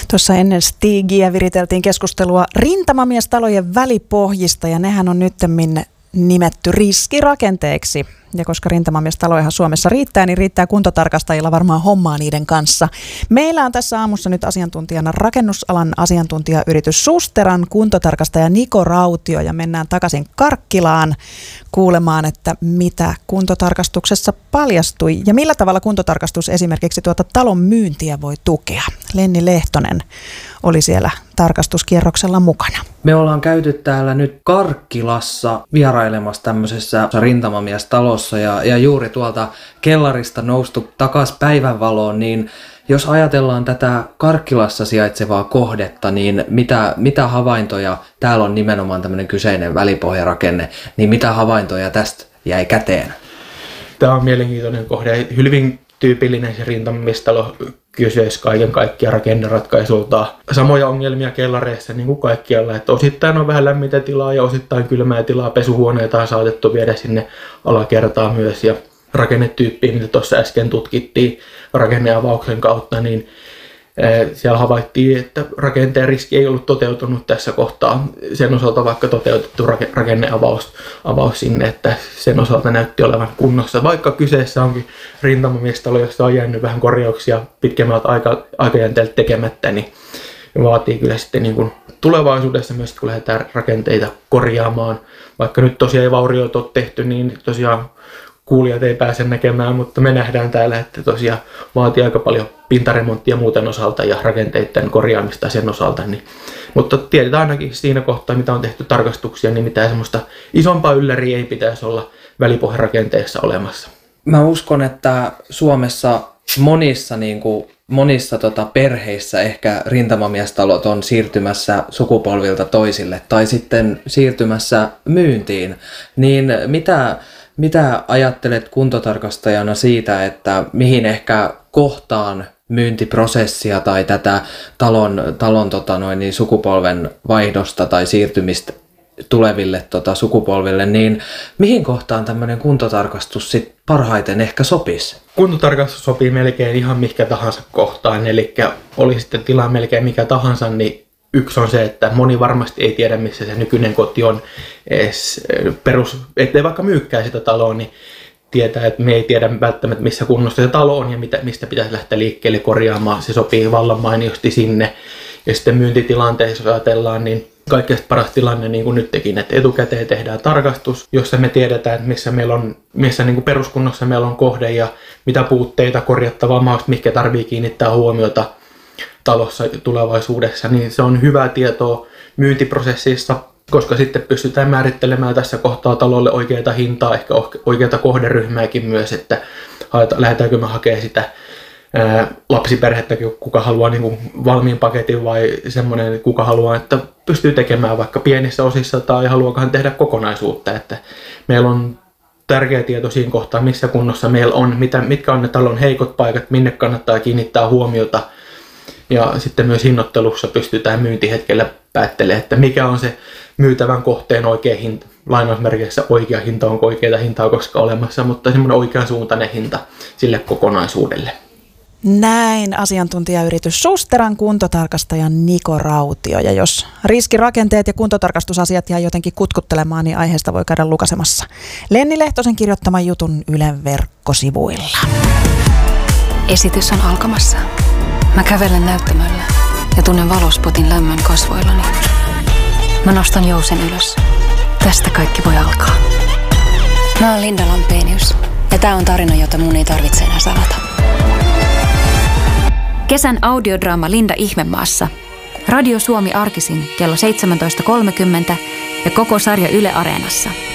Tuossa ennen Stigiä viriteltiin keskustelua rintamamiestalojen välipohjista ja nehän on nyttemmin nimetty riskirakenteeksi. Ja koska rintamamiestalojahan Suomessa riittää, niin riittää kuntotarkastajilla varmaan hommaa niiden kanssa. Meillä on tässä aamussa nyt asiantuntijana rakennusalan asiantuntijayritys Susteran kuntotarkastaja Niko Rautio ja mennään takaisin Karkkilaan kuulemaan, että mitä kuntotarkastuksessa paljastui ja millä tavalla kuntotarkastus esimerkiksi tuota talon myyntiä voi tukea. Lenni Lehtonen oli siellä tarkastuskierroksella mukana. Me ollaan käyty täällä nyt Karkkilassa vierailemassa tämmöisessä rintamamiestalossa ja juuri tuolta kellarista noustu takaisin päivänvaloon, niin jos ajatellaan tätä Karkkilassa sijaitsevaa kohdetta, niin mitä havaintoja, täällä on nimenomaan tämmöinen kyseinen välipohjarakenne, niin mitä havaintoja tästä jäi käteen? Tämä on mielenkiintoinen kohde. Hyvin tyypillinen se rintamamiestalo kyseessä kaiken kaikkiaan rakenneratkaisulta. Samoja ongelmia kellareissa niin kuin kaikkialla, että osittain on vähän lämmintä tilaa ja osittain kylmää tilaa. Pesuhuoneita on saatettu viedä sinne alakertaan myös ja rakennetyyppiä, mitä tuossa äsken tutkittiin rakenneavauksen kautta, niin siellä havaittiin, että rakenteen riski ei ollut toteutunut tässä kohtaa. Sen osalta vaikka toteutettu rakenneavaus sinne, että sen osalta näytti olevan kunnossa. Vaikka kyseessä onkin rintamamiestalo, jossa on jäänyt vähän korjauksia pitemmältä aikajänteeltä tekemättä, niin vaatii kyllä sitten niin kuin tulevaisuudessa myös, kun lähdetään rakenteita korjaamaan. Vaikka nyt tosiaan ei vaurioita ole tehty, niin tosiaan kuulijat ei pääse näkemään, mutta me nähdään täällä, että tosiaan vaatii aika paljon pintaremonttia muuten osalta ja rakenteiden korjaamista sen osalta. Mutta tiedetään ainakin siinä kohtaa, mitä on tehty tarkastuksia, niin mitään semmoista isompaa ylläriä ei pitäisi olla välipohjarakenteessa olemassa. Mä uskon, että Suomessa monissa perheissä ehkä rintamamiestalot on siirtymässä sukupolvilta toisille tai sitten siirtymässä myyntiin. Niin mitä ajattelet kuntotarkastajana siitä, että mihin ehkä kohtaan myyntiprosessia tai tätä talon sukupolven vaihdosta tai siirtymistä tuleville sukupolville, niin mihin kohtaan tämmöinen kuntotarkastus sit parhaiten ehkä sopisi? Kuntotarkastus sopii melkein ihan mikä tahansa kohtaan, eli oli sitten tila melkein mikä tahansa, niin yksi on se, että moni varmasti ei tiedä, missä se nykyinen koti on edes ettei vaikka myykkää sitä taloa, niin tietää, että me ei tiedä välttämättä, missä kunnossa se talo on ja mistä pitäisi lähteä liikkeelle korjaamaan. Se sopii vallan mainiosti sinne. Ja sitten myyntitilanteessa, jos ajatellaan, niin kaikkein paras tilanne, niin kuin nyt tekin, että etukäteen tehdään tarkastus, jossa me tiedetään, että missä niin kuin peruskunnossa meillä on kohde ja mitä puutteita korjattavaa mahdollisesti, mikä tarvitsee kiinnittää huomiota talossa tulevaisuudessa, niin se on hyvää tietoa myyntiprosessissa, koska sitten pystytään määrittelemään tässä kohtaa talolle oikeaa hintaa, ehkä oikeaa kohderyhmääkin myös, että lähdetäänkö me hakemaan sitä lapsiperhettä, kuka haluaa niin kuin valmiin paketin vai semmoinen, kuka haluaa, että pystyy tekemään vaikka pienissä osissa tai haluaakaan tehdä kokonaisuutta, että meillä on tärkeä tieto siinä kohtaa, missä kunnossa meillä on, mitkä on ne talon heikot paikat, minne kannattaa kiinnittää huomiota. Ja sitten myös hinnoittelussa pystytään myyntihetkellä päättelemään, että mikä on se myytävän kohteen oikea hinta. Lainausmerkeissä oikea hinta, onko oikeaa hintaa koska olemassa, mutta semmoinen oikeansuuntainen hinta sille kokonaisuudelle. Näin asiantuntijayritys Susteran kuntotarkastaja Niko Rautio. Ja jos riskirakenteet ja kuntotarkastusasiat jää jotenkin kutkuttelemaan, niin aiheesta voi käydä lukasemassa Lenni Lehtosen kirjoittaman jutun Ylen verkkosivuilla. Esitys on alkamassa. Mä kävelen näyttämöllä ja tunnen valospotin lämmön kasvoillani. Mä nostan jousen ylös. Tästä kaikki voi alkaa. Mä oon Linda Lampenius ja tää on tarina, jota mun ei tarvitse enää salata. Kesän audiodraama Linda Ihmemaassa. Radio Suomi arkisin kello 17.30 ja koko sarja Yle Areenassa.